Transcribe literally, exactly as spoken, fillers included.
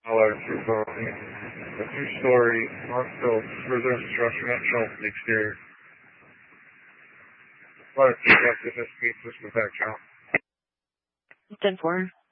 Large building, a two-story, unbuilt residential structure not shown from the exterior. Water feedback to this piece, this is back out. ten four.